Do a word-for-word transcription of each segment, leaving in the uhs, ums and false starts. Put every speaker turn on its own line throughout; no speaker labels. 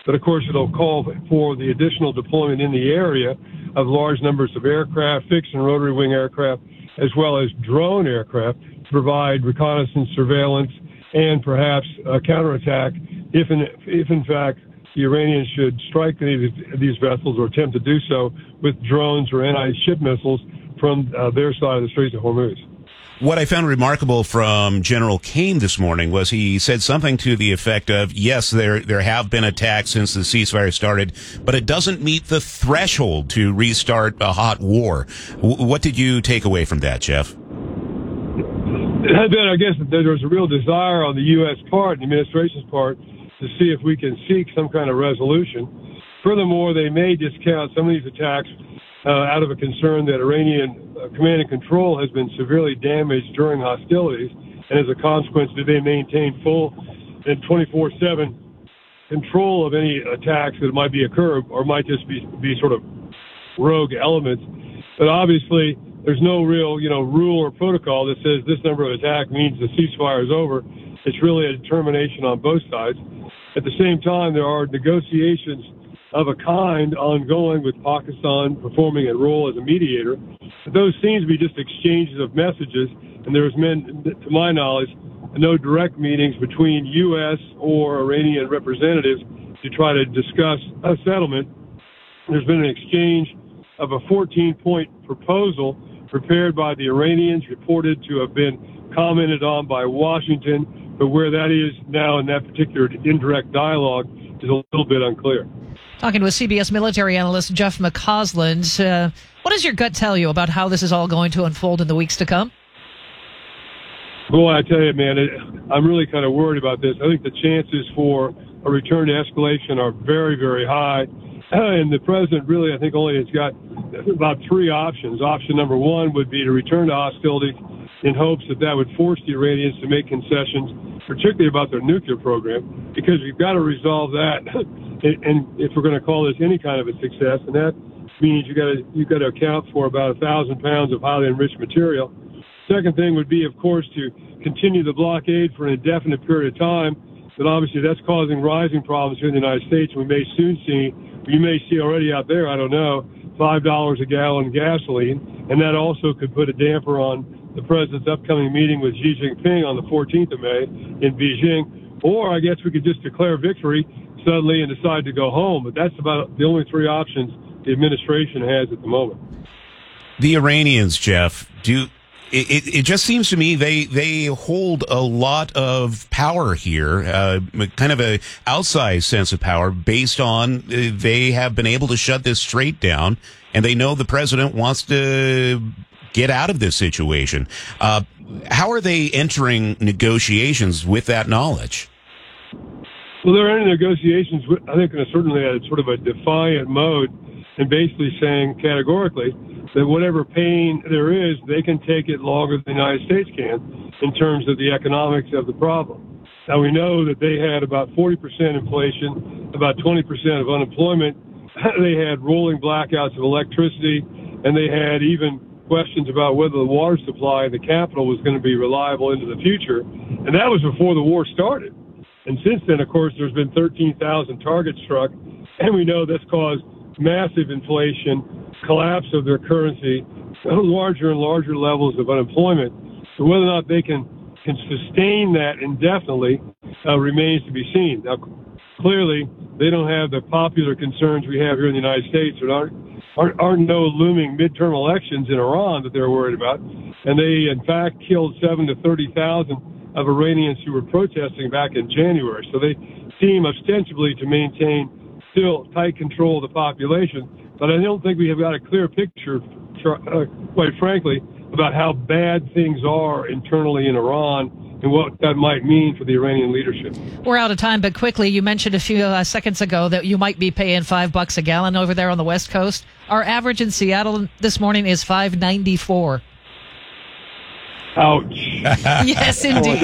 But, of course, it'll call for the additional deployment in the area of large numbers of aircraft, fixed and rotary wing aircraft, as well as drone aircraft to provide reconnaissance, surveillance, and perhaps a counterattack if, in, if in fact, the Iranians should strike these, these vessels or attempt to do so with drones or anti-ship missiles from uh, their side of the Straits of Hormuz.
What I found remarkable from General Kane this morning was he said something to the effect of, yes, there there have been attacks since the ceasefire started, but it doesn't meet the threshold to restart a hot war. W- what did you take away from that, Jeff?
Then I guess there was a real desire on the U S part, the administration's part, to see if we can seek some kind of resolution. Furthermore, they may discount some of these attacks uh, out of a concern that Iranian uh, command and control has been severely damaged during hostilities, and as a consequence, do they maintain full and twenty-four seven control of any attacks that might be occur or might just be, be sort of rogue elements. But obviously, there's no real, you know, rule or protocol that says this number of attack means the ceasefire is over. It's really a determination on both sides. At the same time, there are negotiations of a kind ongoing with Pakistan performing a role as a mediator. But those seem to be just exchanges of messages, and there's been, to my knowledge, no direct meetings between U S or Iranian representatives to try to discuss a settlement. There's been an exchange of a fourteen-point proposal prepared by the Iranians, reported to have been commented on by Washington, but where that is now in that particular indirect dialogue is a little bit unclear.
Talking with C B S military analyst Jeff McCausland, uh, what does your gut tell you about how this is all going to unfold in the weeks to come?
Boy, I tell you, man, it, I'm really kind of worried about this. I think the chances for a return to escalation are very, very high. And the president really, I think, only has got about three options. Option number one would be to return to hostilities in hopes that that would force the Iranians to make concessions, particularly about their nuclear program, because we've got to resolve that. And if we're going to call this any kind of a success, and that means you got to you've got to account for about a thousand pounds of highly enriched material. Second thing would be, of course, to continue the blockade for an indefinite period of time. But obviously, that's causing rising problems here in the United States. We may soon see, you may see already out there, I don't know, five dollars a gallon gasoline, and that also could put a damper on the president's upcoming meeting with Xi Jinping on the fourteenth of May in Beijing. Or I guess we could just declare victory suddenly and decide to go home. But that's about the only three options the administration has at the moment.
The Iranians, Jeff, do it, it, it just seems to me they they hold a lot of power here, uh, kind of a outsized sense of power based on uh, they have been able to shut this strait down, and they know the president wants to get out of this situation. Uh, how are they entering negotiations with that knowledge?
Well, they're in negotiations, I think, in a certainly a sort of a defiant mode, and basically saying categorically that whatever pain there is, they can take it longer than the United States can in terms of the economics of the problem. Now, we know that they had about forty percent inflation, about twenty percent of unemployment. They had rolling blackouts of electricity, and they had even questions about whether the water supply in the capital was going to be reliable into the future. And that was before the war started. And since then, of course, there's been thirteen thousand targets struck, and we know that's caused massive inflation, collapse of their currency, larger and larger levels of unemployment. So whether or not they can, can sustain that indefinitely uh, remains to be seen. Now, clearly, they don't have the popular concerns we have here in the United States. There aren't, aren't, aren't no looming midterm elections in Iran that they're worried about. And they, in fact, killed seven to thirty thousand of Iranians who were protesting back in January. So they seem ostensibly to maintain still tight control of the population. But I don't think we have got a clear picture, uh, quite frankly, about how bad things are internally in Iran and what that might mean for the Iranian leadership.
We're out of time, but quickly, you mentioned a few uh, seconds ago that you might be paying five bucks a gallon over there on the West Coast. Our average in Seattle this morning is five ninety-four.
Ouch.
Yes, indeed.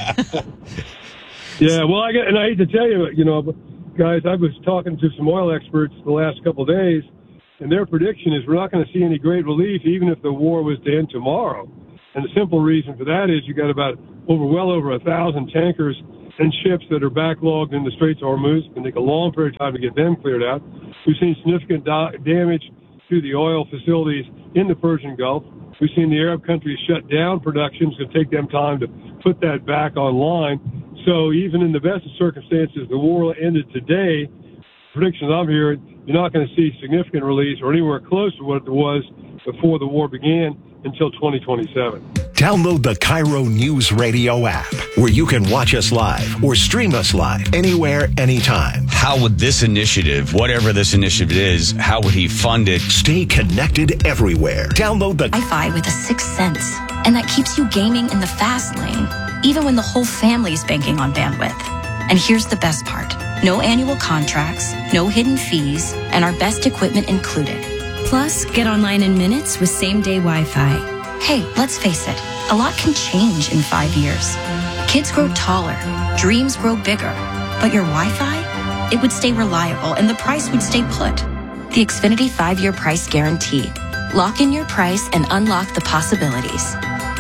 Yeah, well, I get, and I hate to tell you, you know, guys, I was talking to some oil experts the last couple of days, and their prediction is we're not going to see any great relief even if the war was to end tomorrow. And the simple reason for that is you got about over well over a thousand tankers and ships that are backlogged in the Straits of Hormuz. It can take a long period of time to get them cleared out. We've seen significant da- damage to the oil facilities in the Persian Gulf. We've seen the Arab countries shut down production. It's going to take them time to put that back online. So even in the best of circumstances, the war ended today. Predictions I'm hearing, you're not going to see significant release or anywhere close to what it was before the war began until twenty twenty-seven.
Download the Cairo News Radio app, where you can watch us live or stream us live anywhere, anytime.
How would this initiative, whatever this initiative is, how would he fund it?
Stay connected everywhere. Download the
Wi-Fi with a sixth sense, and that keeps you gaming in the fast lane, even when the whole family is banking on bandwidth. And here's the best part. No annual contracts, no hidden fees, and our best equipment included.
Plus, get online in minutes with same-day Wi-Fi.
Hey, let's face it, a lot can change in five years. Kids grow taller, dreams grow bigger, but your Wi-Fi, it would stay reliable and the price would stay put. The Xfinity five-year price guarantee. Lock in your price and unlock the possibilities.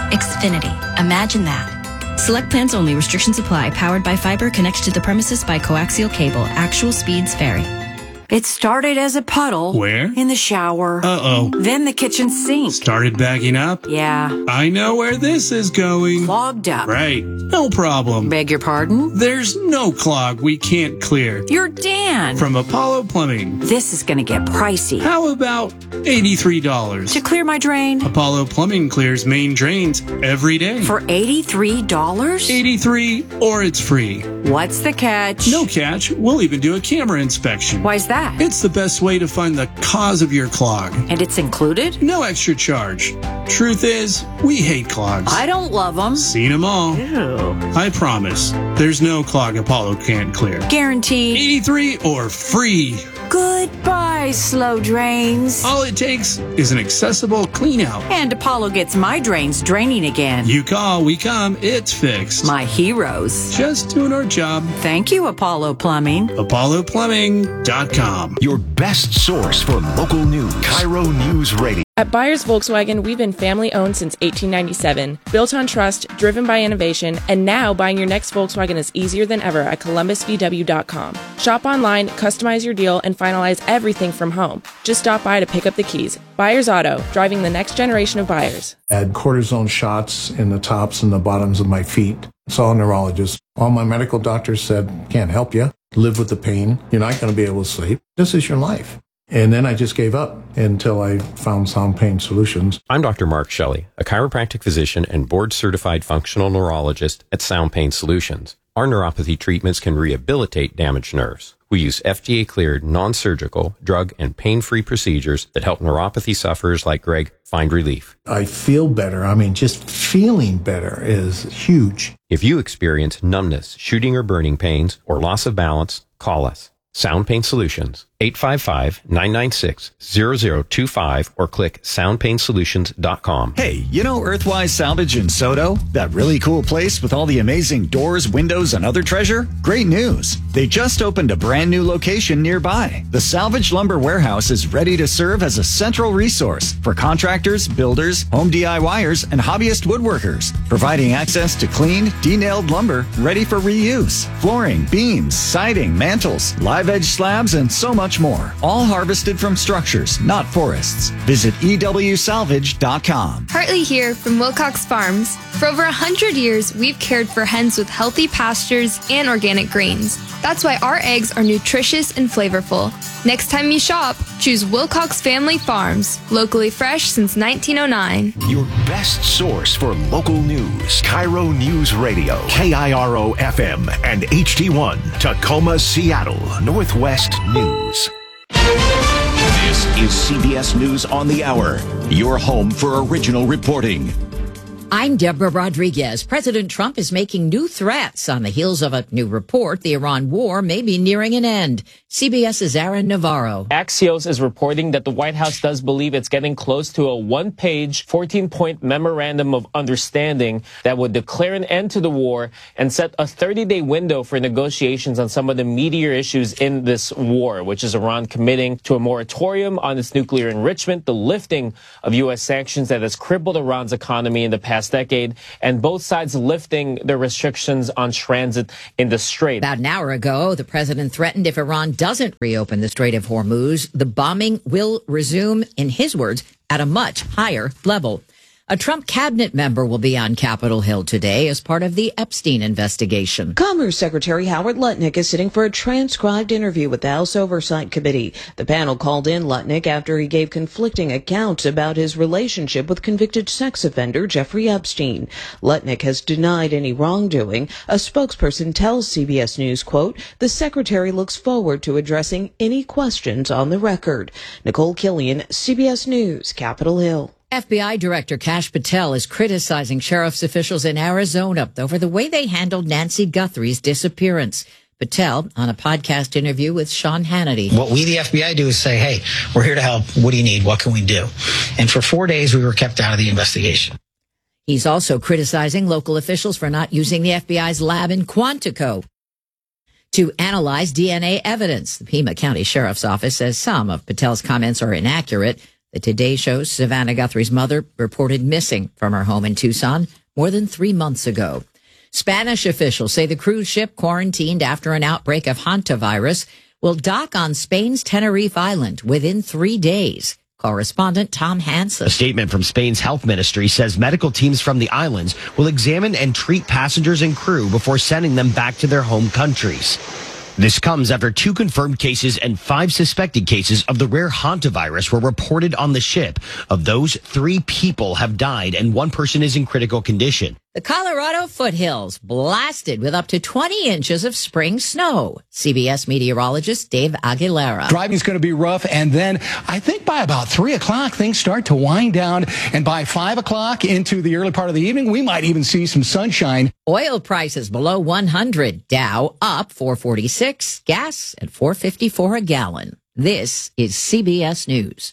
Xfinity, imagine that.
Select plans only. Restrictions apply. Powered by fiber. Connects to the premises by coaxial cable. Actual speeds vary.
It started as a puddle.
Where?
In the shower.
Uh-oh.
Then the kitchen sink.
Started backing up?
Yeah.
I know where this is going.
Clogged up.
Right. No problem.
Beg your pardon?
There's no clog we can't clear.
You're Dan.
From Apollo Plumbing.
This is going to get pricey.
How about eighty-three dollars?
To clear my drain?
Apollo Plumbing clears main drains every day.
For eighty-three dollars?
eighty-three dollars or it's free.
What's the catch?
No catch. We'll even do a camera inspection.
Why's that?
It's the best way to find the cause of your clog.
And it's included?
No extra charge. Truth is, we hate clogs.
I don't love them.
Seen them all.
Ew.
I promise, there's no clog Apollo can't clear.
Guaranteed.
eighty-three or free.
Goodbye, slow drains.
All it takes is an accessible clean out.
And Apollo gets my drains draining again.
You call, we come, it's fixed.
My heroes.
Just doing our job.
Thank you, Apollo Plumbing.
Apollo Plumbing dot com.
Your best source for local news. Cairo News Radio.
At Byers Volkswagen, we've been family-owned since eighteen ninety-seven, built on trust, driven by innovation, and now buying your next Volkswagen is easier than ever at Columbus V W dot com. Shop online, customize your deal, and finalize everything from home. Just stop by to pick up the keys. Byers Auto, driving the next generation of buyers.
I had cortisone shots in the tops and the bottoms of my feet. Saw a neurologist. All my medical doctors said, can't help you. Live with the pain. You're not going to be able to sleep. This is your life. And then I just gave up until I found Sound Pain Solutions.
I'm Doctor Mark Shelley, a chiropractic physician and board-certified functional neurologist at Sound Pain Solutions. Our neuropathy treatments can rehabilitate damaged nerves. We use F D A-cleared, non-surgical, drug, and pain-free procedures that help neuropathy sufferers like Greg find relief.
I feel better. I mean, just feeling better is huge.
If you experience numbness, shooting or burning pains, or loss of balance, call us. Sound Pain Solutions, eight five five, nine nine six, zero zero two five, or click sound pain solutions dot com.
Hey, you know Earthwise Salvage in Soto? That really cool place with all the amazing doors, windows, and other treasure? Great news! They just opened a brand new location nearby. The Salvage Lumber Warehouse is ready to serve as a central resource for contractors, builders, home DIYers, and hobbyist woodworkers, providing access to cleaned, de-nailed lumber ready for reuse, flooring, beams, siding, mantles, live edge slabs, and so much more. All harvested from structures, not forests. Visit E W salvage dot com.
Hartley here from Wilcox Farms. For over one hundred years, we've cared for hens with healthy pastures and organic grains. That's why our eggs are nutritious and flavorful. Next time you shop, choose Wilcox Family Farms. Locally fresh since nineteen oh nine.
Your best source for local news. Cairo News Radio. K I R O F M and H D one. Tacoma, Seattle. Northwest News. This is C B S News on the Hour. Your home for original reporting.
I'm Deborah Rodriguez. President Trump is making new threats on the heels of a new report the Iran war may be nearing an end. CBS's Aaron Navarro.
Axios is reporting that the White House does believe it's getting close to a one-page, fourteen-point memorandum of understanding that would declare an end to the war and set a thirty-day window for negotiations on some of the meatier issues in this war, which is Iran committing to a moratorium on its nuclear enrichment, the lifting of U S sanctions that has crippled Iran's economy in the past past decade, and both sides lifting their restrictions on transit in the Strait.
About an hour ago, the president threatened if Iran doesn't reopen the Strait of Hormuz, the bombing will resume, in his words, at a much higher level. A Trump cabinet member will be on Capitol Hill today as part of the Epstein investigation.
Commerce Secretary Howard Lutnick is sitting for a transcribed interview with the House Oversight Committee. The panel called in Lutnick after he gave conflicting accounts about his relationship with convicted sex offender Jeffrey Epstein. Lutnick has denied any wrongdoing. A spokesperson tells C B S News, quote, the secretary looks forward to addressing any questions on the record. Nicole Killian, C B S News, Capitol Hill.
F B I Director Kash Patel is criticizing sheriff's officials in Arizona over the way they handled Nancy Guthrie's disappearance. Patel, on a podcast interview with Sean Hannity.
What we, the F B I, do is say, hey, we're here to help. What do you need? What can we do? And for four days, we were kept out of the investigation.
He's also criticizing local officials for not using the F B I's lab in Quantico to analyze D N A evidence. The Pima County Sheriff's Office says some of Patel's comments are inaccurate. The Today Show's Savannah Guthrie's mother reported missing from her home in Tucson more than three months ago. Spanish officials say the cruise ship quarantined after an outbreak of hantavirus will dock on Spain's Tenerife Island within three days. Correspondent Tom Hansen.
A statement from Spain's health ministry says medical teams from the islands will examine and treat passengers and crew before sending them back to their home countries. This comes after two confirmed cases and five suspected cases of the rare hantavirus were reported on the ship. Of those, three people have died and one person is in critical condition.
The Colorado foothills blasted with up to twenty inches of spring snow. C B S meteorologist Dave Aguilera.
Driving's going to be rough, and then I think by about three o'clock, things start to wind down, and by five o'clock into the early part of the evening, we might even see some sunshine.
Oil prices below one hundred. Dow up four forty-six. Gas at four fifty-four a gallon. This is C B S News.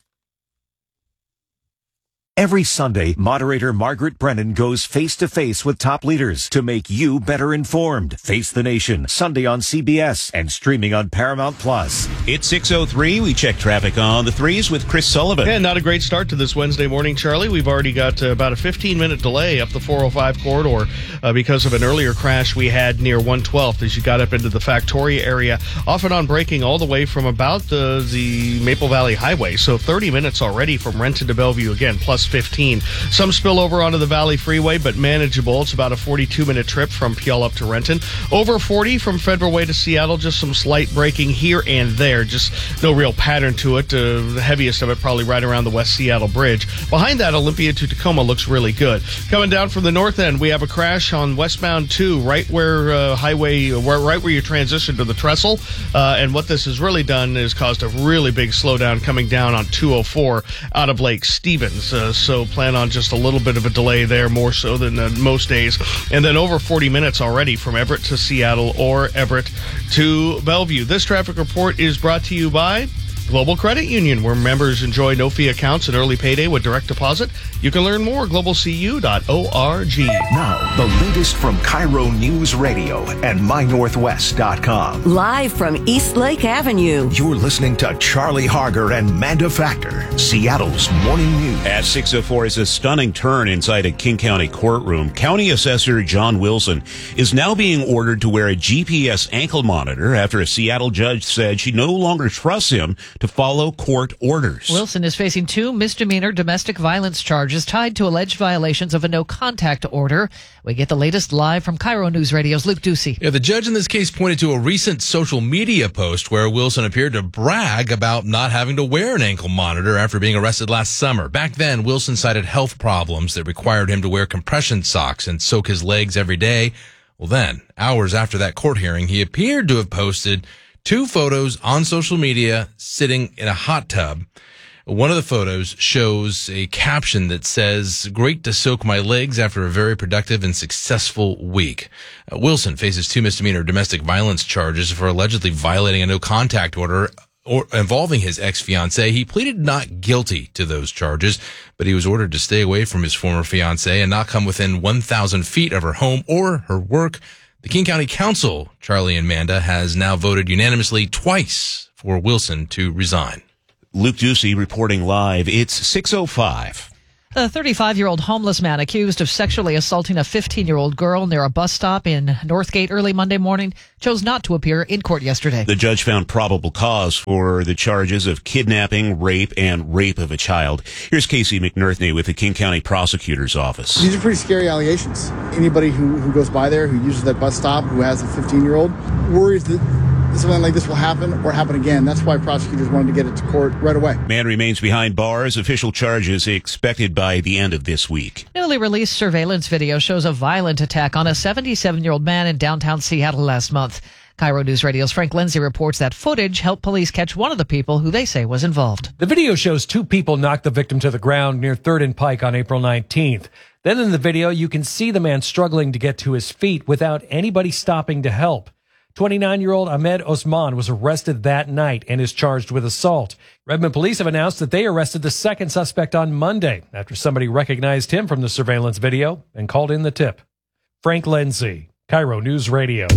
Every Sunday, moderator Margaret Brennan goes face-to-face with top leaders to make you better informed. Face the Nation, Sunday on C B S and streaming on Paramount Plus.
It's six oh three. We check traffic on the threes with Chris Sullivan.
Yeah, not a great start to this Wednesday morning, Charlie. We've already got uh, about a fifteen-minute delay up the four oh five corridor uh, because of an earlier crash we had near one twelfth as you got up into the Factoria area, off and on braking all the way from about the, the Maple Valley Highway. So thirty minutes already from Renton to Bellevue, again, plus fifteen. Some spillover onto the Valley Freeway, but manageable. It's about a forty-two minute trip from Puyallup to Renton. Over forty from Federal Way to Seattle, just some slight braking here and there. Just no real pattern to it. Uh, the heaviest of it probably right around the West Seattle Bridge. Behind that, Olympia to Tacoma looks really good. Coming down from the north end, we have a crash on westbound two, right where uh, highway, where, right where you transition to the trestle. Uh, and what this has really done is caused a really big slowdown coming down on two oh four out of Lake Stevens. Uh, so plan on just a little bit of a delay there, more so than uh, most days. And then over forty minutes already from Everett to Seattle or Everett to Bellevue. This traffic report is brought to you by Global Credit Union, where members enjoy no-fee accounts and early payday with direct deposit. You can learn more at global c u dot org.
Now, the latest from Cairo News Radio and my northwest dot com.
Live from East Lake Avenue.
You're listening to Charlie Harger and Manda Factor, Seattle's morning news.
At six oh four is a stunning turn inside a King County courtroom. County Assessor John Wilson is now being ordered to wear a G P S ankle monitor after a Seattle judge said she no longer trusts him to follow court orders.
Wilson is facing two misdemeanor domestic violence charges tied to alleged violations of a no-contact order. We get the latest live from Cairo News Radio's Luke Ducey.
Yeah, the judge in this case pointed to a recent social media post where Wilson appeared to brag about not having to wear an ankle monitor after being arrested last summer. Back then, Wilson cited health problems that required him to wear compression socks and soak his legs every day. Well then, hours after that court hearing, he appeared to have posted two photos on social media sitting in a hot tub. One of the photos shows a caption that says, "Great to soak my legs after a very productive and successful week." Uh, Wilson faces two misdemeanor domestic violence charges for allegedly violating a no-contact order or involving his ex-fiancée. He pleaded not guilty to those charges, but he was ordered to stay away from his former fiancée and not come within one thousand feet of her home or her work. The King County Council, Charlie and Manda, has now voted unanimously twice for Wilson to resign.
Luke Ducey reporting live. It's six oh five.
The thirty-five-year-old homeless man accused of sexually assaulting a fifteen-year-old girl near a bus stop in Northgate early Monday morning chose not to appear in court yesterday.
The judge found probable cause for the charges of kidnapping, rape, and rape of a child. Here's Casey McNerthney with the King County Prosecutor's Office.
These are pretty scary allegations. Anybody who, who goes by there, who uses that bus stop, who has a fifteen-year-old, worries that something like this will happen or happen again. That's why prosecutors wanted to get it to court right away.
Man remains behind bars. Official charges expected by the end of this week.
Newly released surveillance video shows a violent attack on a seventy-seven-year-old man in downtown Seattle last month. Cairo News Radio's Frank Lindsay reports that footage helped police catch one of the people who they say was involved.
The video shows two people knock the victim to the ground near third and Pike on April nineteenth. Then in the video, you can see the man struggling to get to his feet without anybody stopping to help. twenty-nine-year-old Ahmed Osman was arrested that night and is charged with assault. Redmond police have announced that they arrested the second suspect on Monday after somebody recognized him from the surveillance video and called in the tip. Frank Lindsay, Cairo News Radio.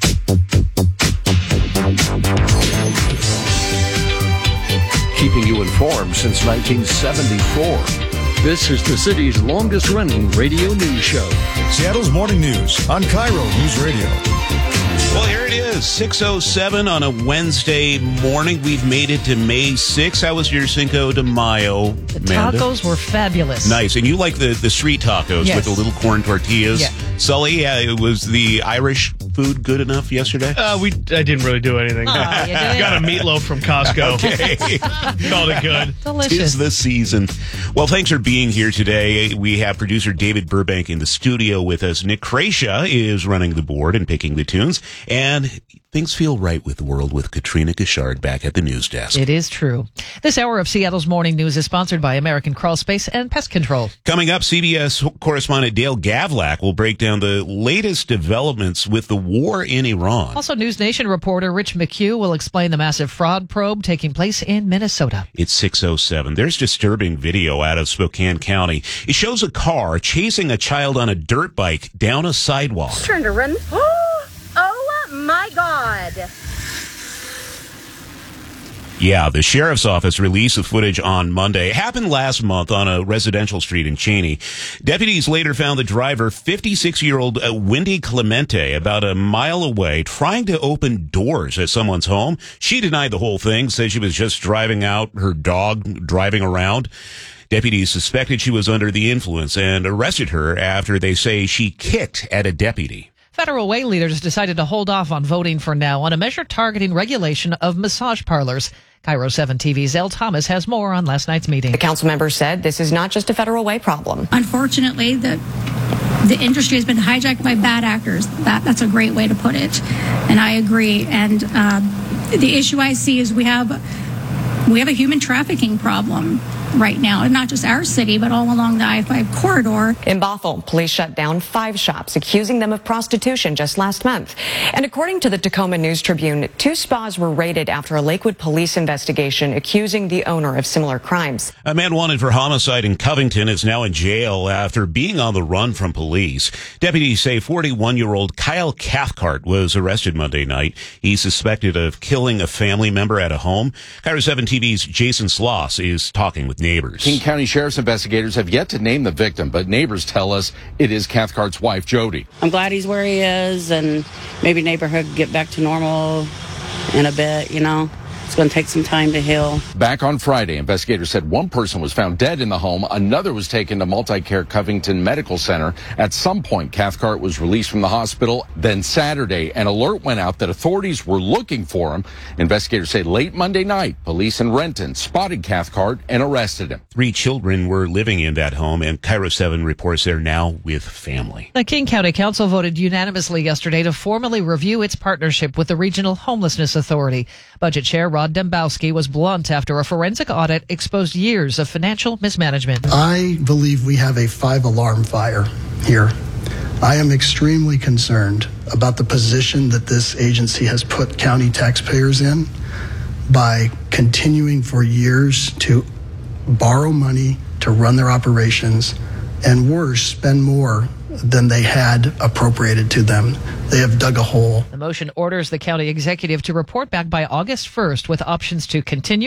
Keeping you informed since nineteen seventy-four.
This is the city's longest-running radio news show.
Seattle's Morning News on Cairo News Radio.
Well, here it is, six oh seven on a Wednesday morning. We've made it to May sixth. How was your Cinco de Mayo,
The
Amanda?
tacos were fabulous.
Nice. And you like the, the street tacos
Yes.
with the little corn tortillas.
Yeah.
Sully, uh, was the Irish food good enough yesterday?
Uh, we I didn't really do anything.
Oh, you didn't?
Got a meatloaf from Costco.
Okay.
Called it good.
Delicious.
Tis the season. Well, thanks for being here today. We have producer David Burbank in the studio with us. Nick Krasia is running the board and picking the tunes. And things feel right with the world with Katrina Gashard back at the news desk.
It is true. This hour of Seattle's Morning News is sponsored by American Crawl Space and Pest Control.
Coming up, C B S correspondent Dale Gavlak will break down the latest developments with the war in Iran.
Also, News Nation reporter Rich McHugh will explain the massive fraud probe taking place in Minnesota.
It's six oh seven. There's disturbing video out of Spokane County. It shows a car chasing a child on a dirt bike down a sidewalk.
Trying to run. Oh my God.
Yeah, the sheriff's office released the footage on Monday. It happened last month on a residential street in Cheney. Deputies later found the driver, fifty-six-year-old uh, Wendy Clemente, about a mile away, trying to open doors at someone's home. She denied the whole thing, said she was just driving out her dog, driving around. Deputies suspected she was under the influence and arrested her after they say she kicked at a deputy.
Federal Way leaders decided to hold off on voting for now on a measure targeting regulation of massage parlors. Cairo seven T V's Elle Thomas has more on last night's meeting.
The council member said this is not just a Federal Way problem.
Unfortunately, the the industry has been hijacked by bad actors. That that's a great way to put it, and I agree. And uh, the issue I see is we have we have a human trafficking problem right now, and not just our city, but all along the I five corridor.
In Bothell, police shut down five shops, accusing them of prostitution just last month. And according to the Tacoma News Tribune, two spas were raided after a Lakewood police investigation accusing the owner of similar crimes.
A man wanted for homicide in Covington is now in jail after being on the run from police. Deputies say forty-one-year-old Kyle Cathcart was arrested Monday night. He's suspected of killing a family member at a home. Cairo seven T V's Jason Sloss is talking with neighbors.
King County Sheriff's investigators have yet to name the victim, but neighbors tell us it is Cathcart's wife, Jody.
I'm glad he's where he is, and maybe neighborhood get back to normal in a bit, you know. It's going to take some time to heal.
Back on Friday, investigators said one person was found dead in the home. Another was taken to Multicare Covington Medical Center. At some point, Cathcart was released from the hospital. Then Saturday, an alert went out that authorities were looking for him. Investigators say late Monday night, police in Renton spotted Cathcart and arrested him.
Three children were living in that home, and Cairo seven reports they're now with family.
The King County Council voted unanimously yesterday to formally review its partnership with the Regional Homelessness Authority. Budget Chair Rod Dembowski was blunt after a forensic audit exposed years of financial mismanagement.
I believe we have a five-alarm fire here. I am extremely concerned about the position that this agency has put county taxpayers in by continuing for years to borrow money to run their operations, and worse, spend more than they had appropriated to them. They have dug a hole.
The motion orders the county executive to report back by August first with options to continue,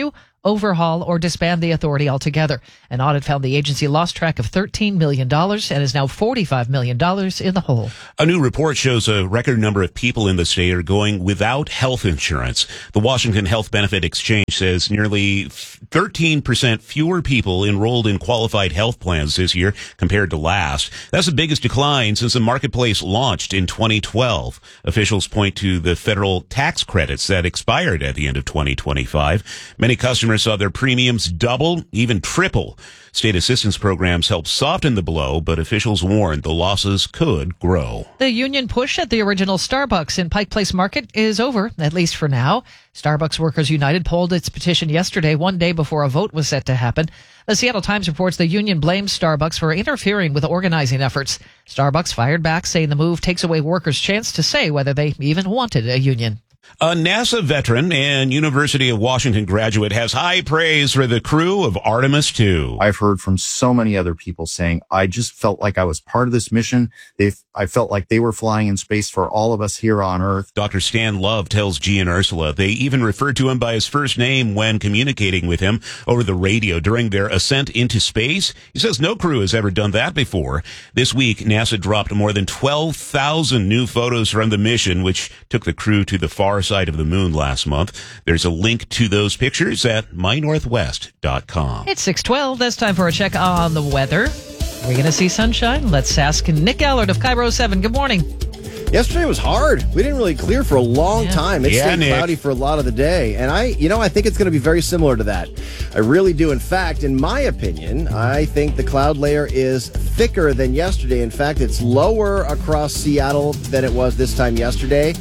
overhaul, or disband the authority altogether. An audit found the agency lost track of thirteen million dollars and is now forty-five million dollars in the hole.
A new report shows a record number of people in the state are going without health insurance. The Washington Health Benefit Exchange says nearly thirteen percent fewer people enrolled in qualified health plans this year compared to last. That's the biggest decline since the marketplace launched in twenty twelve. Officials point to the federal tax credits that expired at the end of twenty twenty-five. Many customers saw their premiums double, even triple. State assistance programs help soften the blow, but officials warned the losses could grow.
The union push at the original Starbucks in Pike Place Market is over, at least for now. Starbucks Workers United polled its petition yesterday, one day before a vote was set to happen. The Seattle Times reports the union blames Starbucks for interfering with organizing efforts. Starbucks fired back, saying the move takes away workers' chance to say whether they even wanted a union.
A NASA veteran and University of Washington graduate has high praise for the crew of Artemis two.
I've heard from so many other people saying, I just felt like I was part of this mission. They, I felt like they were flying in space for all of us here on Earth.
Doctor Stan Love tells G and Ursula they even referred to him by his first name when communicating with him over the radio during their ascent into space. He says no crew has ever done that before. This week, NASA dropped more than twelve thousand new photos from the mission, which took the crew to the far side of the moon last month. There's a link to those pictures at my northwest dot com.
It's six twelve. That's time for a check on the weather. We're going to see sunshine. Let's ask Nick Allard of Cairo seven. Good morning.
Yesterday was hard. We didn't really clear for a long
yeah.
time. It
yeah,
stayed
Nick.
cloudy for a lot of the day. And I, you know, I think it's going to be very similar to that. I really do. In fact, in my opinion, I think the cloud layer is thicker than yesterday. In fact, it's lower across Seattle than it was this time yesterday.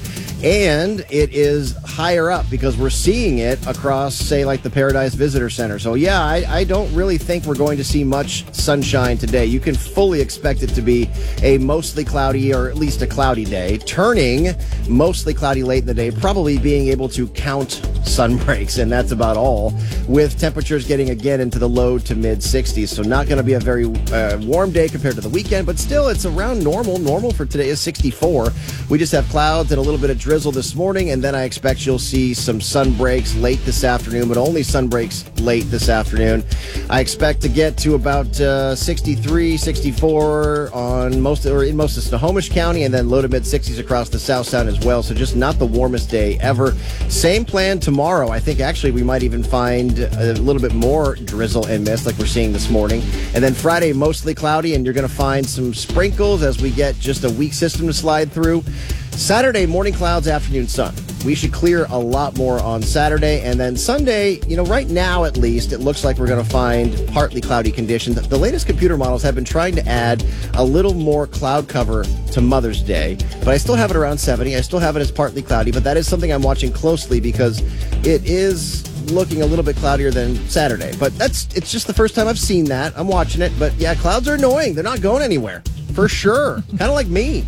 And it is higher up because we're seeing it across, say, like the Paradise Visitor Center. So, yeah, I, I don't really think we're going to see much sunshine today. You can fully expect it to be a mostly cloudy or at least a cloudy day, turning mostly cloudy late in the day, probably being able to count sun breaks, and that's about all, with temperatures getting again into the low to mid sixties. So not going to be a very uh, warm day compared to the weekend, but still it's around normal. Normal for today is sixty-four. We just have clouds and a little bit of drizzle this morning, and then I expect you'll see some sun breaks late this afternoon, but only sun breaks late this afternoon. I expect to get to about uh, sixty-three, sixty-four on most or in most of Snohomish County, and then low to mid sixties across the South Sound as well. So just not the warmest day ever. Same plan tomorrow. I think actually we might even find a little bit more drizzle and mist like we're seeing this morning. And then Friday, mostly cloudy, and you're going to find some sprinkles as we get just a weak system to slide through. Saturday, morning clouds, afternoon sun. We should clear a lot more on Saturday. And then Sunday, you know, right now at least, it looks like we're going to find partly cloudy conditions. The latest computer models have been trying to add a little more cloud cover to Mother's Day. But I still have it around seventy. I still have it as partly cloudy. But that is something I'm watching closely because it is looking a little bit cloudier than Saturday. But that's it's just the first time I've seen that. I'm watching it. But yeah, clouds are annoying. They're not going anywhere. For sure. Kind of like me.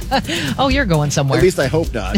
Oh, you're going somewhere.
At least I hope not.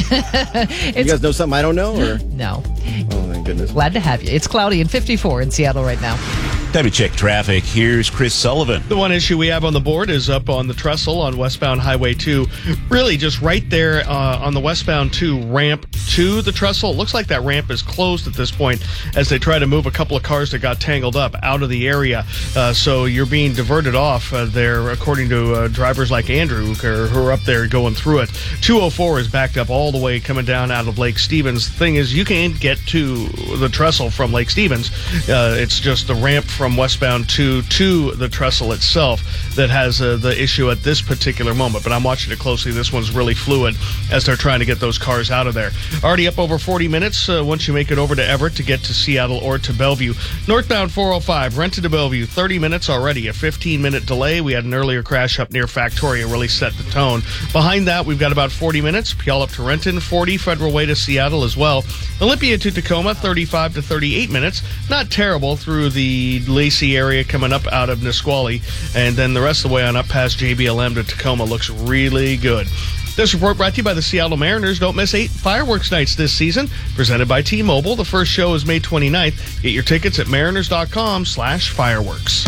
You guys know something I don't know? Or
No.
Oh, thank goodness.
Glad to have you. It's cloudy and fifty-four in Seattle right now.
Time to check traffic. Here's Chris Sullivan.
The one issue we have on the board is up on the trestle on westbound Highway two. Really just right there uh, on the westbound two ramp to the trestle. It looks like that ramp is closed at this point as they try to move a couple of cars that got tangled up out of the area. Uh, so you're being diverted off uh, there, according to uh, drivers like Andrew who are, who are up there going through it. two oh four is backed up all the way coming down out of Lake Stevens. The thing is, you can't get to the trestle from Lake Stevens. Uh, it's just the ramp from westbound two to the trestle itself that has uh, the issue at this particular moment. But I'm watching it closely. This one's really fluid as they're trying to get those cars out of there. Already up over forty minutes uh, once you make it over to Everett to get to Seattle or to Bellevue. Northbound four oh five, Renton to Bellevue, thirty minutes already. A fifteen minute delay. We had an earlier crash up near Factoria, really set the tone. Behind that, we've got about forty minutes. Puyallup to Renton, forty. Federal Way to Seattle as well. Olympia to Tacoma, thirty-five to thirty-eight minutes. Not terrible through the Lacey area coming up out of Nisqually. And then the rest of the way on up past J B L M to Tacoma looks really good. This report brought to you by the Seattle Mariners. Don't miss eight fireworks nights this season. Presented by T-Mobile. The first show is May twenty-ninth. Get your tickets at mariners.com slash fireworks.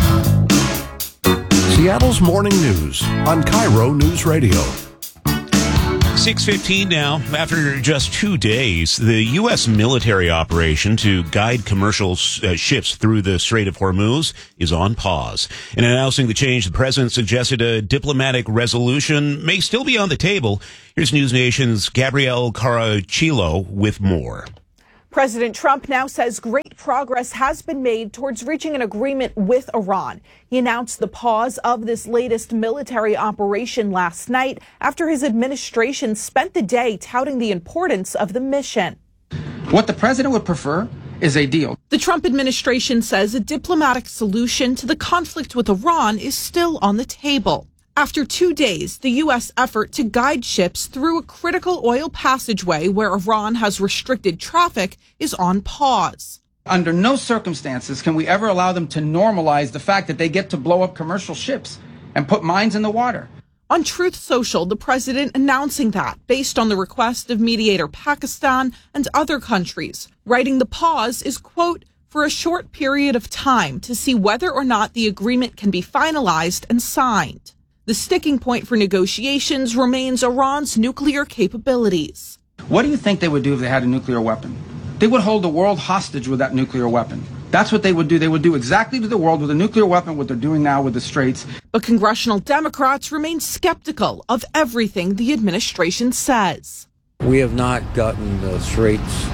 Seattle's Morning News on Cairo News Radio.
six fifteen now. After just two days, the U S military operation to guide commercial uh, ships through the Strait of Hormuz is on pause. In announcing the change, the president suggested a diplomatic resolution may still be on the table. Here's News Nation's Gabrielle Caracciolo with more.
President Trump now says great progress has been made towards reaching an agreement with Iran. He announced the pause of this latest military operation last night after his administration spent the day touting the importance of the mission.
What the president would prefer is a deal.
The Trump administration says a diplomatic solution to the conflict with Iran is still on the table. After two days, the U S effort to guide ships through a critical oil passageway where Iran has restricted traffic is on pause.
Under no circumstances can we ever allow them to normalize the fact that they get to blow up commercial ships and put mines in the water.
On Truth Social, the president announcing that based on the request of mediator Pakistan and other countries, writing the pause is, quote, for a short period of time to see whether or not the agreement can be finalized and signed. The sticking point for negotiations remains Iran's nuclear capabilities.
What do you think they would do if they had a nuclear weapon? They would hold the world hostage with that nuclear weapon. That's what they would do. They would do exactly to the world with a nuclear weapon what they're doing now with the Straits.
But congressional Democrats remain skeptical of everything the administration says.
We have not gotten the Straits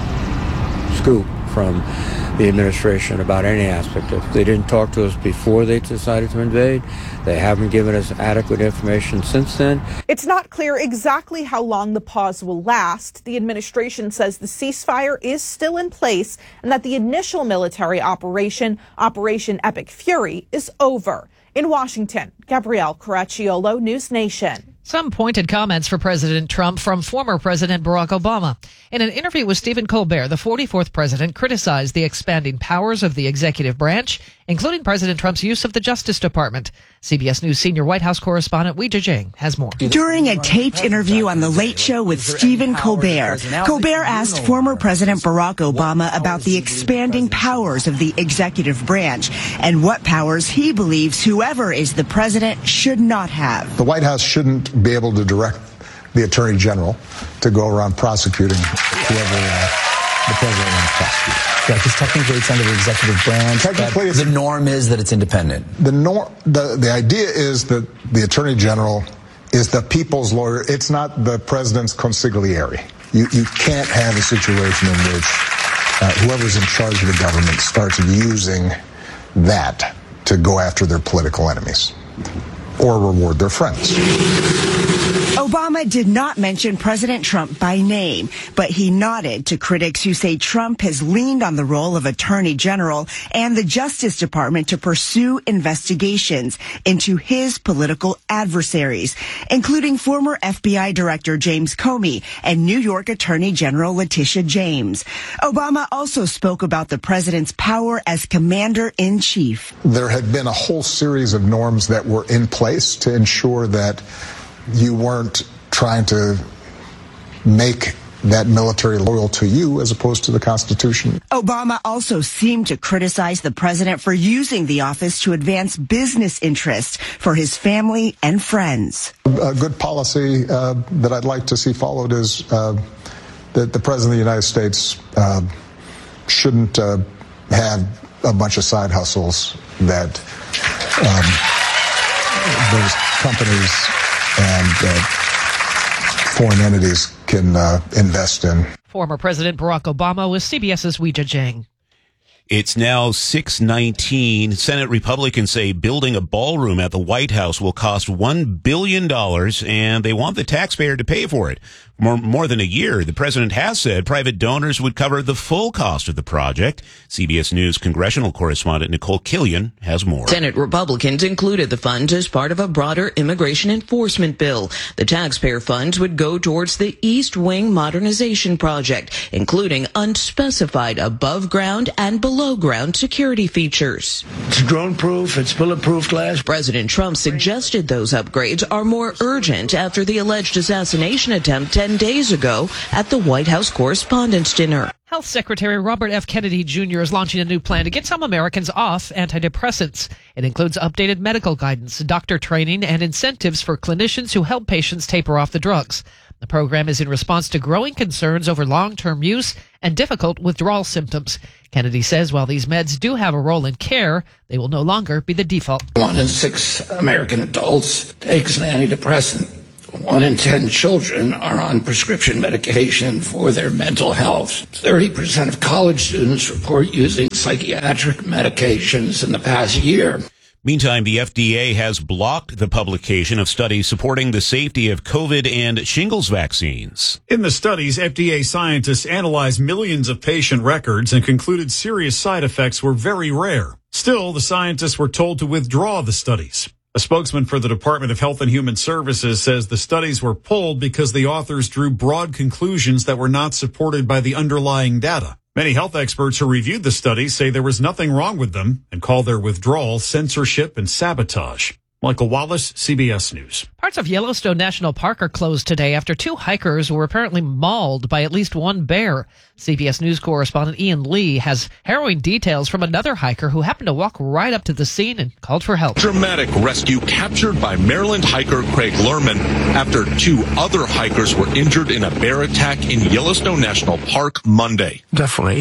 scoop from the administration about any aspect of it. They didn't talk to us before they decided to invade. They haven't given us adequate information since then.
It's not clear exactly how long the pause will last. The administration says the ceasefire is still in place and that the initial military operation, Operation Epic Fury, is over. In Washington, Gabrielle Caracciolo, News Nation.
Some pointed comments for President Trump from former President Barack Obama. In an interview with Stephen Colbert, the forty-fourth president criticized the expanding powers of the executive branch, including President Trump's use of the Justice Department. C B S News senior White House correspondent Weijia Jiang has more.
During a taped interview on The Late Show with Stephen Colbert, Colbert asked former President Barack Obama about the expanding powers of the executive branch and what powers he believes whoever is the president should not have.
The White House shouldn't be able to direct the Attorney General to go around prosecuting whoever uh, the president wants to prosecute.
Yeah, because technically it's under the executive branch.
Technically, it's,
the norm is that it's independent.
The norm, the the idea is that the Attorney General is the people's lawyer. It's not the president's consigliere. You you can't have a situation in which uh, whoever's in charge of the government starts using that to go after their political enemies or reward their friends.
Obama did not mention President Trump by name, but he nodded to critics who say Trump has leaned on the role of Attorney General and the Justice Department to pursue investigations into his political adversaries, including former F B I Director James Comey and New York Attorney General Letitia James. Obama also spoke about the president's power as commander-in-chief.
There had been a whole series of norms that were in place to ensure that you weren't trying to make that military loyal to you as opposed to the Constitution.
Obama also seemed to criticize the president for using the office to advance business interests for his family and friends.
A good policy uh, that I'd like to see followed is uh, that the president of the United States uh, shouldn't uh, have a bunch of side hustles that um, those companies and uh, foreign entities can uh, invest in.
Former President Barack Obama with CBS's Weijia Jiang.
It's now six nineteen. Senate Republicans say building a ballroom at the White House will cost one billion dollars, and they want the taxpayer to pay for it. More, more than a year, the president has said private donors would cover the full cost of the project. C B S News congressional correspondent Nicole Killian has more.
Senate Republicans included the funds as part of a broader immigration enforcement bill. The taxpayer funds would go towards the East Wing modernization project, including unspecified above-ground and below-ground security features.
It's drone-proof, it's bulletproof glass.
President Trump suggested those upgrades are more urgent after the alleged assassination attempt ten days ago at the White House Correspondents' Dinner.
Health Secretary Robert F. Kennedy Junior is launching a new plan to get some Americans off antidepressants. It includes updated medical guidance, doctor training, and incentives for clinicians who help patients taper off the drugs. The program is in response to growing concerns over long-term use and difficult withdrawal symptoms. Kennedy says while these meds do have a role in care, they will no longer be the default.
One in six American adults takes an antidepressant. One in ten children are on prescription medication for their mental health. thirty percent of college students report using psychiatric medications in the past year.
Meantime, the F D A has blocked the publication of studies supporting the safety of COVID and shingles vaccines.
In the studies, F D A scientists analyzed millions of patient records and concluded serious side effects were very rare. Still, the scientists were told to withdraw the studies. A spokesman for the Department of Health and Human Services says the studies were pulled because the authors drew broad conclusions that were not supported by the underlying data. Many health experts who reviewed the studies say there was nothing wrong with them and call their withdrawal censorship and sabotage. Michael Wallace, C B S News.
Parts of Yellowstone National Park are closed today after two hikers were apparently mauled by at least one bear. C B S News correspondent Ian Lee has harrowing details from another hiker who happened to walk right up to the scene and called for help.
Dramatic rescue captured by Maryland hiker Craig Lerman after two other hikers were injured in a bear attack in Yellowstone National Park Monday.
Definitely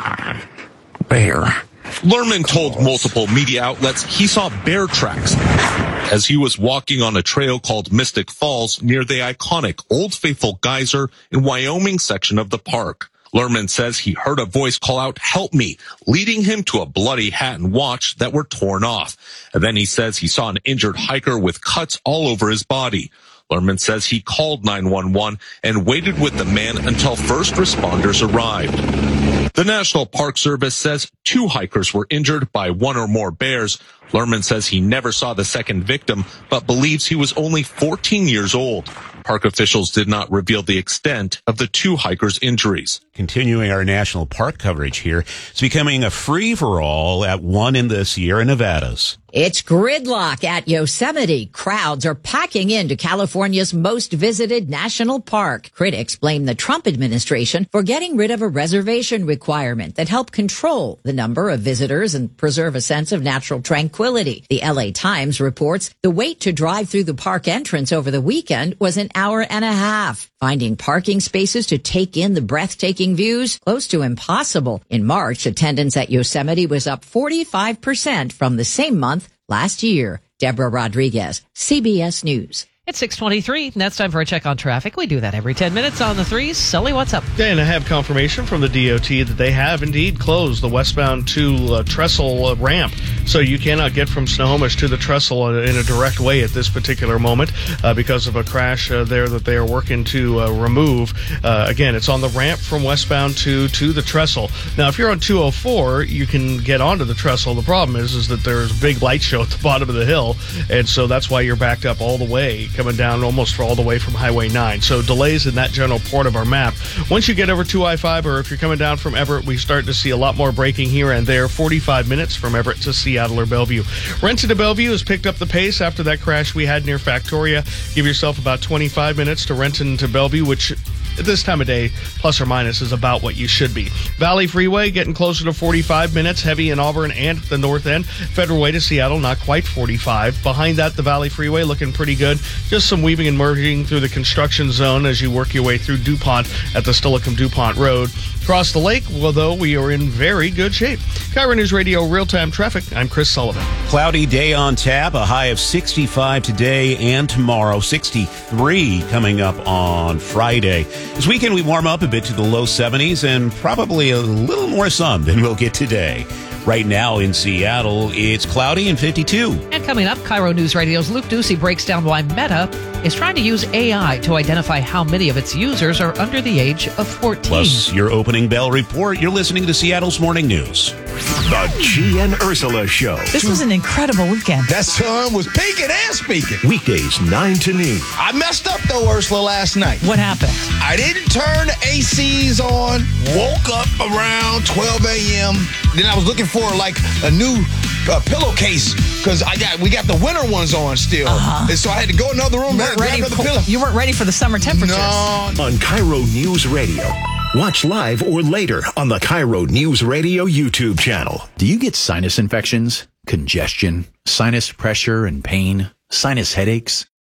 bear.
Lerman told multiple media outlets he saw bear tracks as he was walking on a trail called Mystic Falls near the iconic Old Faithful Geyser in Wyoming section of the park. Lerman says he heard a voice call out, "Help me," leading him to a bloody hat and watch that were torn off. And then he says he saw an injured hiker with cuts all over his body. Lerman says he called nine one one and waited with the man until first responders arrived. The National Park Service says two hikers were injured by one or more bears. Lerman says he never saw the second victim, but believes he was only fourteen years old. Park officials did not reveal the extent of the two hikers' injuries.
Continuing our national park coverage here, it's becoming a free-for-all at one in the Sierra Nevadas.
It's gridlock at Yosemite. Crowds are packing into California's most visited national park. Critics blame the Trump administration for getting rid of a reservation requirement that helped control the number of visitors and preserve a sense of natural tranquility. The L A Times reports the wait to drive through the park entrance over the weekend was an hour and a half. Finding parking spaces to take in the breathtaking views, close to impossible. In March, attendance at Yosemite was up forty-five percent from the same month last year. Deborah Rodriguez, C B S News.
It's six twenty-three. That's time for a check on traffic. We do that every ten minutes on the threes. Sully, what's up?
And I have confirmation from the D O T that they have indeed closed the westbound to uh, Trestle uh, ramp. So you cannot get from Snohomish to the Trestle uh, in a direct way at this particular moment uh, because of a crash uh, there that they are working to uh, remove. Uh, again, it's on the ramp from westbound to, to the Trestle. Now, if you're on two oh four, you can get onto the Trestle. The problem is, is that there's a big light show at the bottom of the hill. And so that's why you're backed up all the way, coming down almost all the way from Highway nine. So delays in that general part of our map. Once you get over to I five, or if you're coming down from Everett, we start to see a lot more braking here and there. forty-five minutes from Everett to Seattle or Bellevue. Renton to Bellevue has picked up the pace after that crash we had near Factoria. Give yourself about twenty-five minutes to Renton to Bellevue, which at this time of day, plus or minus, is about what you should be. Valley Freeway getting closer to forty-five minutes, heavy in Auburn and at the north end. Federal Way to Seattle, not quite forty-five. Behind that, the Valley Freeway looking pretty good. Just some weaving and merging through the construction zone as you work your way through DuPont at the Steilacoom DuPont Road. Across the lake, well, though, we are in very good shape. Cairo News Radio real-time traffic. I'm Chris Sullivan.
Cloudy day on tap, a high of sixty-five today and tomorrow, sixty-three coming up on Friday. This weekend we warm up a bit to the low seventies and probably a little more sun than we'll get today. Right now in Seattle, it's cloudy and fifty-two.
And coming up, Cairo News Radio's Luke Ducey breaks down why Meta is trying to use A I to identify how many of its users are under the age of fourteen.
Plus, your opening bell report. You're listening to Seattle's Morning News.
The G and Ursula Show.
This was an incredible weekend.
That sun was peaking and speaking.
Weekdays, nine to noon.
I messed up, though, Ursula, last night.
What happened?
I didn't turn the A Cs on, woke up around twelve a.m., then I was looking for, like, a new uh, pillowcase, because I got we got the winter ones on still. Uh-huh. And so I had to go in another room and grab another
for,
pillow.
You weren't ready for the summer temperatures.
No.
On Cairo News Radio. Watch live or later on the Cairo News Radio YouTube channel.
Do you get sinus infections, congestion, sinus pressure and pain, sinus headaches?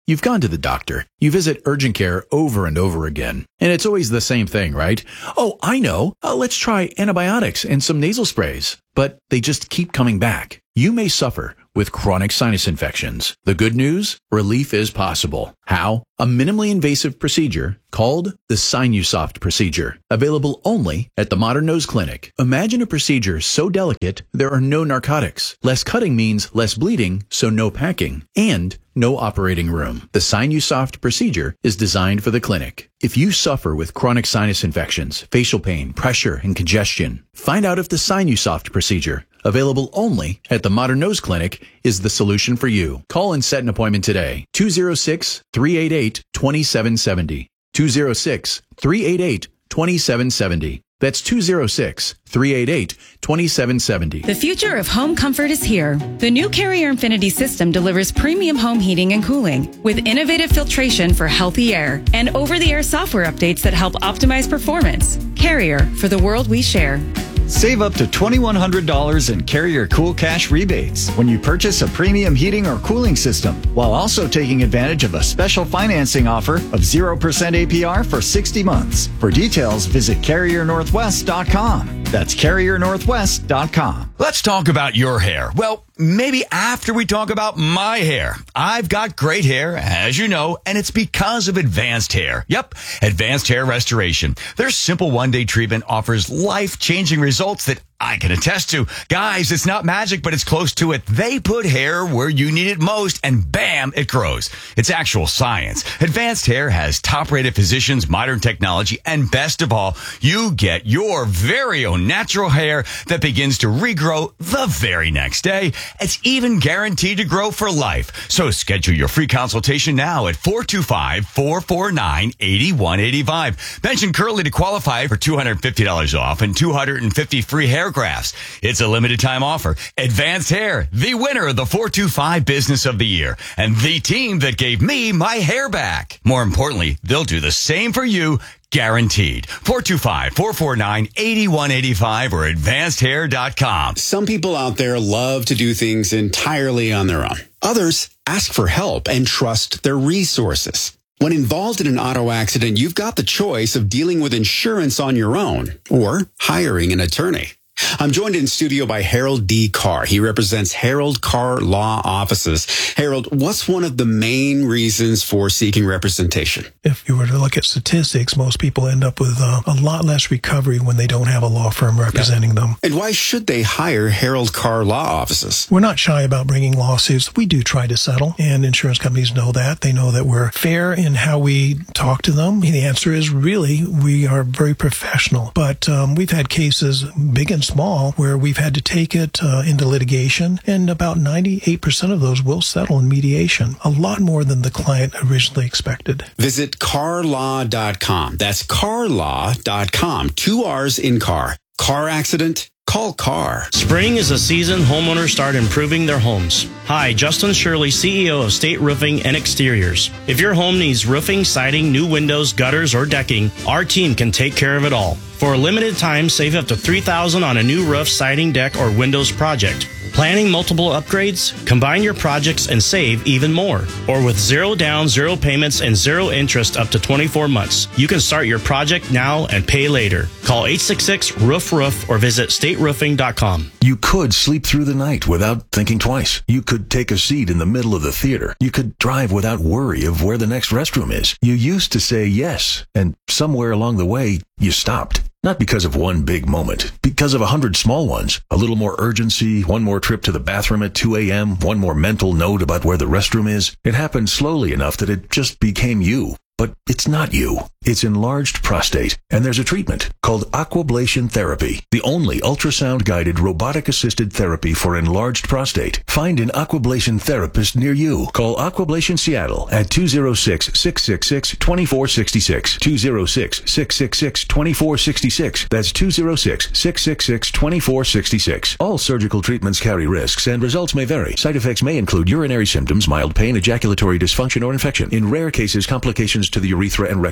You've gone to the doctor. You visit urgent care over and over again. And it's always the same thing, right? Oh, I know. Uh, let's try antibiotics and some nasal sprays. But they just keep coming back. You may suffer with chronic sinus infections. The good news? Relief is possible. How? A minimally invasive procedure called the Sinusoft procedure, available only at the Modern Nose Clinic. Imagine a procedure so delicate there are no narcotics. Less cutting means less bleeding, so no packing, and no operating room. The Sinusoft procedure is designed for the clinic. If you suffer with chronic sinus infections, facial pain, pressure, and congestion, find out if the Sinusoft procedure, available only at the Modern Nose Clinic, is the solution for you. Call and set an appointment today. two oh six, three eight eight, two seven seven oh. two oh six, three eight eight, two seven seven oh. That's two oh six, three eight eight, two seven seven oh.
The future of home comfort is here. The new Carrier Infinity system delivers premium home heating and cooling with innovative filtration for healthy air and over-the-air software updates that help optimize performance. Carrier, for the world we share.
Save up to twenty-one hundred dollars in Carrier Cool Cash rebates when you purchase a premium heating or cooling system, while also taking advantage of a special financing offer of zero percent A P R for sixty months. For details, visit carrier northwest dot com. That's carrier northwest dot com.
Let's talk about your hair. Well, maybe after we talk about my hair. I've got great hair, as you know, and it's because of Advanced Hair. Yep, Advanced Hair Restoration. Their simple one-day treatment offers life-changing results that I can attest to. Guys, it's not magic, but it's close to it. They put hair where you need it most, and bam, it grows. It's actual science. Advanced Hair has top-rated physicians, modern technology, and best of all, you get your very own natural hair that begins to regrow the very next day. It's even guaranteed to grow for life. So schedule your free consultation now at four two five, four four nine, eight one eight five. Mention Curly to qualify for two hundred fifty dollars off and two hundred fifty free hair grafts. It's a limited time offer. Advanced Hair, the winner of the four two five Business of the Year, and the team that gave me my hair back. More importantly, they'll do the same for you, guaranteed. four two five, four four nine, eight one eight five or advanced hair dot com.
Some people out there love to do things entirely on their own. Others ask for help and trust their resources. When involved in an auto accident, you've got the choice of dealing with insurance on your own or hiring an attorney. I'm joined in studio by Harold D. Carr. He represents Harold Carr Law Offices. Harold, what's one of the main reasons for seeking representation?
If you were to look at statistics, most people end up with uh, a lot less recovery when they don't have a law firm representing yeah. them.
And why should they hire Harold Carr Law Offices?
We're not shy about bringing lawsuits. We do try to settle, and insurance companies know that. They know that we're fair in how we talk to them. The answer is really we are very professional. But um, we've had cases, big and small, where we've had to take it uh, into litigation, and about ninety-eight percent of those will settle in mediation, a lot more than the client originally expected.
Visit car law dot com. That's car law dot com. Two R's in car. Car accident? Call Carr.
Spring is a season homeowners start improving their homes. Hi, Justin Shirley, C E O of State Roofing and Exteriors. If your home needs roofing, siding, new windows, gutters, or decking, our team can take care of it all. For a limited time, save up to three thousand dollars on a new roof, siding, deck, or windows project. Planning multiple upgrades? Combine your projects and save even more. Or with zero down, zero payments, and zero interest up to twenty-four months. You can start your project now and pay later. Call eight six six, roof roof or visit state roofing dot com.
You could sleep through the night without thinking twice. You could take a seat in the middle of the theater. You could drive without worry of where the next restroom is. You used to say yes, and somewhere along the way, you stopped. Not because of one big moment, because of a hundred small ones. A little more urgency, one more trip to the bathroom at two a.m., one more mental note about where the restroom is. It happened slowly enough that it just became you. But it's not you. It's enlarged prostate, and there's a treatment called aquablation therapy, the only ultrasound-guided robotic-assisted therapy for enlarged prostate. Find an aquablation therapist near you. Call Aquablation Seattle at two oh six, six six six, two four six six, two oh six, six six six, two four six six. That's two oh six, six six six, two four six six. All surgical treatments carry risks, and results may vary. Side effects may include urinary symptoms, mild pain, ejaculatory dysfunction, or infection. In rare cases, complications to the urethra and rectum may occur.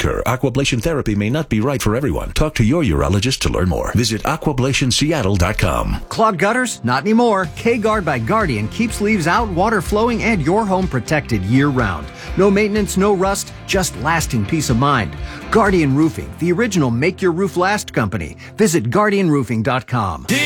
occur. Aquablation therapy may not be right for everyone. Talk to your urologist to learn more. Visit aquablation seattle dot com.
Clogged gutters? Not anymore. K-Guard by Guardian keeps leaves out, water flowing, and your home protected year-round. No maintenance, no rust, just lasting peace of mind. Guardian Roofing, the original make-your-roof-last company. Visit guardian roofing dot com.